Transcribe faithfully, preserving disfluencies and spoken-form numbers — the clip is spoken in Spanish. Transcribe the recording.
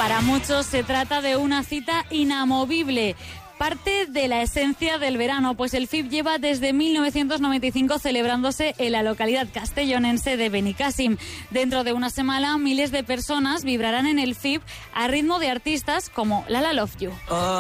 Para muchos se trata de una cita inamovible, parte de la esencia del verano, pues el F I B lleva desde mil novecientos noventa y cinco celebrándose en la localidad castellonense de Benicàssim. Dentro de una semana, miles de personas vibrarán en el F I B a ritmo de artistas como Lala Love You.